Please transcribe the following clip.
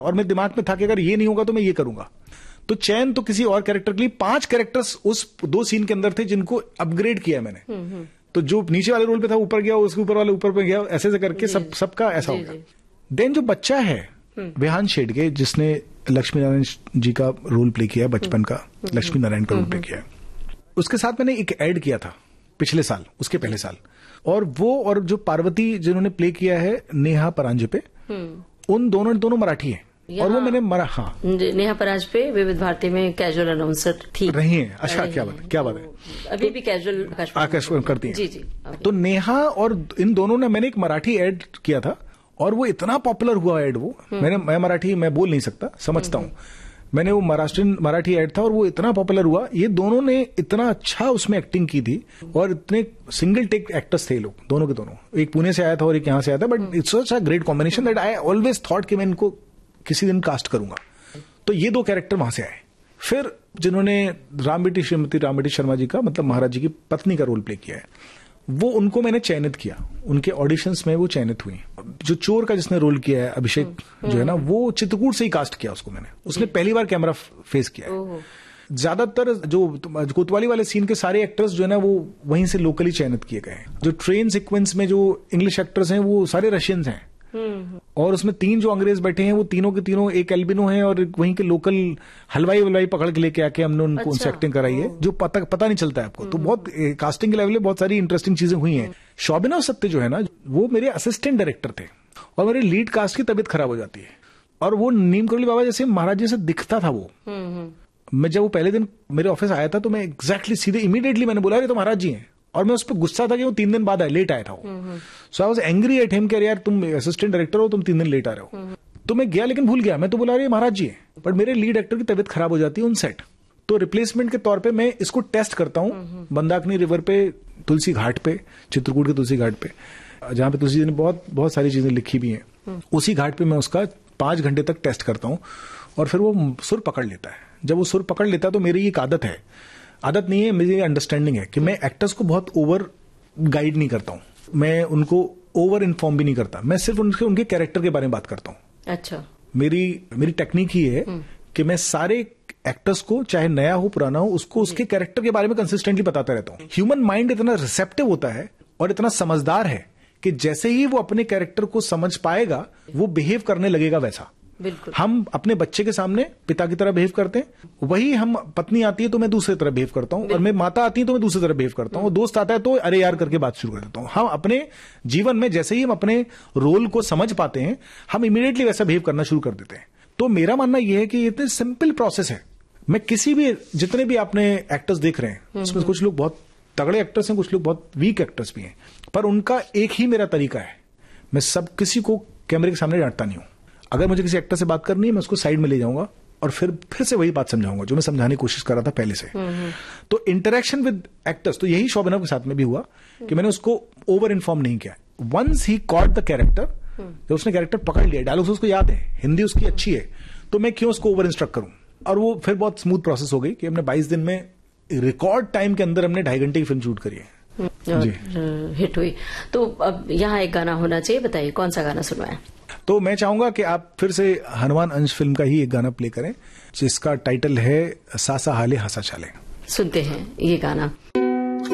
और मेरे दिमाग में था कि अगर ये नहीं होगा तो मैं ये करूंगा। तो चयन तो किसी और कैरेक्टर के लिए 5 कैरेक्टर्स उस 2 सीन के अंदर थे जिनको अपग्रेड किया मैंने। तो जो नीचे वाले रोल पे था ऊपर गया, उसके ऊपर वाले ऊपर पे गया, ऐसे करके सबका ऐसा हो गया। देन जो बच्चा है विहान शेडगे, जिसने लक्ष्मी नारायण जी का रोल प्ले किया है, बचपन का लक्ष्मी नारायण का रोल प्ले किया है, उसके साथ मैंने एक ऐड किया था पिछले साल, उसके पहले साल। और वो और जो पार्वती जिन्होंने प्ले किया है नेहा परांजपे, उन दोनों मराठी हैं। और वो मैंने हाँ, नेहा परांजपे विविध भारती में कैजुअल अनाउंसर थी, रही हैं। अच्छा, क्या बात है। अभी भी कैजुअल आकाशवाणी करती हैं। जी। तो नेहा और इन दोनों ने, मैंने एक मराठी ऐड किया था और वो इतना पॉपुलर हुआ ऐड। वो मैं मराठी मैं बोल नहीं सकता, समझता हूँ। मैंने वो महाराष्ट्रीयन मराठी ऐड था और वो इतना पॉपुलर हुआ। ये दोनों ने इतना अच्छा उसमें एक्टिंग की थी और इतने सिंगल टेक एक्टर्स थे लोग, दोनों के दोनों। एक पुणे से आया था और एक यहां से आया था, but it's such a great combination that I always thought कि मैं इनको किसी दिन कास्ट करूंगा। तो ये 2 कैरेक्टर वहां से आए। फिर जिन्होंने श्रीमती राम बेटी शर्मा जी का, मतलब महाराज जी की पत्नी का रोल प्ले किया है, वो उनको मैंने चयनित किया। उनके ऑडिशंस में वो चयनित हुई। जो चोर का जिसने रोल किया है, अभिषेक जो है ना, वो चित्रकूट से ही कास्ट किया उसको मैंने। उसने पहली बार कैमरा फेस किया है। ज्यादातर जो कोतवाली वाले सीन के सारे एक्टर्स जो है ना, वो वहीं से लोकली चयनित किए गए हैं। जो ट्रेन सीक्वेंस में जो इंग्लिश एक्टर्स हैं वो सारे रशियंस हैं। और उसमें 3 जो अंग्रेज बैठे हैं वो तीनों के तीनों, एक एल्बिनो है और वहीं के लोकल हलवाई पकड़ के लेके आके हमने उनको उनसे एक्टिंग कराई है, जो पता नहीं चलता है आपको। तो बहुत कास्टिंग के लेवल में बहुत सारी इंटरेस्टिंग चीजें हुई हैं। शोभना सत्य जो है ना, वो मेरे असिस्टेंट डायरेक्टर थे और मेरे लीड कास्ट की तबीयत खराब हो जाती है। और वो नीम करोली बाबा जैसे महाराज जी से दिखता था वो। मैं जब वो पहले दिन मेरे ऑफिस आया था तो मैं एग्जैक्टली सीधे इमीडिएटली मैंने बोला, अरे तो महाराज जी हैं। और मैं उस पर गुस्सा था कि वो 3 दिन बाद लेट आया था वो। सो I was angry at him कि यार तुम असिस्टेंट डायरेक्टर हो, तुम 3 दिन लेट आ रहे हो। तो मैं गया लेकिन भूल गया। मैं तो बोला अरे महाराज जी हैं, बट मेरे लीड एक्टर की तबीयत खराब हो जाती है उन सेट। तो रिप्लेसमेंट के तौर पे मैं इसको टेस्ट करता हूँ मंदाकिनी रिवर पे, तुलसी घाट पे, चित्रकूट के तुलसी घाट पे, जहां पे तुलसी जी ने बहुत सारी चीजें लिखी भी हैं। उसी घाट पे मैं उसका 5 घंटे तक टेस्ट करता हूँ और फिर वो सुर पकड़ लेता है। जब वो सुर पकड़ लेता है तो मेरी एक आदत नहीं है, मेरी अंडरस्टैंडिंग है कि मैं एक्टर्स को बहुत ओवर गाइड नहीं करता हूँ, मैं उनको ओवर इन्फॉर्म भी नहीं करता। मैं सिर्फ उनके कैरेक्टर के बारे में बात करता हूँ। अच्छा, मेरी टेक्निक ही है कि मैं सारे एक्टर्स को, चाहे नया हो पुराना हो, उसको उसके कैरेक्टर के बारे में कंसिस्टेंटली बताता रहता हूँ। ह्यूमन माइंड इतना रिसेप्टिव होता है और इतना समझदार है कि जैसे ही वो अपने कैरेक्टर को समझ पाएगा वो बिहेव करने लगेगा वैसा। बिल्कुल। हम अपने बच्चे के सामने पिता की तरह बिहेव करते हैं, वही हम पत्नी आती है तो मैं दूसरी तरह बिहेव करता हूं, और मैं माता आती है तो मैं दूसरी तरह बिहेव करता हूं, और दोस्त आता है तो अरे यार करके बात शुरू कर देता हूं। हम अपने जीवन में जैसे ही हम अपने रोल को समझ पाते हैं, हम इमीडिएटली वैसा बिहेव करना शुरू कर देते हैं। तो मेरा मानना यह है कि ये इतनी सिंपल प्रोसेस है। मैं किसी भी, जितने भी आपने एक्टर्स देख रहे हैं उसमें कुछ लोग बहुत तगड़े एक्टर्स हैं, कुछ लोग बहुत वीक एक्टर्स भी हैं, पर उनका एक ही मेरा तरीका है, मैं सब किसी को कैमरे के सामने डांटता नहीं हूं। अगर मुझे किसी एक्टर से बात करनी है मैं उसको साइड में ले जाऊंगा और फिर से वही बात समझाऊंगा जो मैं समझाने की कोशिश कर रहा था पहले से। तो इंटरेक्शन विद एक्टर्स, तो यही शोभना के साथ में भी हुआ कि मैंने उसको ओवर इन्फॉर्म नहीं किया। Once he caught the character, जब उसने कैरेक्टर पकड़ लिया, डायलॉग्स उसको याद है, हिंदी उसकी अच्छी है, तो मैं क्यों उसको ओवर इंस्ट्रक्ट करूं। और वो फिर बहुत स्मूथ प्रोसेस हो गई कि हमने 22 दिन में रिकॉर्ड टाइम के अंदर हमने 2.5 घंटे की फिल्म शूट करी है, हिट हुई। तो अब यहाँ एक गाना होना चाहिए, बताइए कौन सा गाना सुनवाएं? तो मैं चाहूंगा कि आप फिर से हनुमान अंश फिल्म का ही एक गाना प्ले करें जिसका टाइटल है सासा हाले हंसा चाले। सुनते हैं ये गाना।